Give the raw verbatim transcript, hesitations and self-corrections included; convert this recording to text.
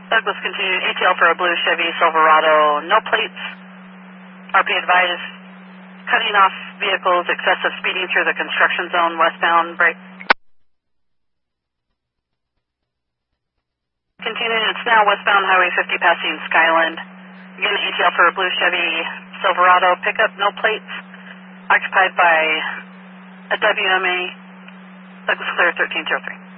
Douglas continued, A T L for a blue Chevy Silverado, no plates. R P advised, cutting off vehicles, excessive speeding through the construction zone, westbound, brake. Continuing, it's now westbound Highway fifty passing Skyland. Again, A T L for a blue Chevy Silverado pickup, no plates, occupied by a W M A, Douglas Clear thirteen oh three.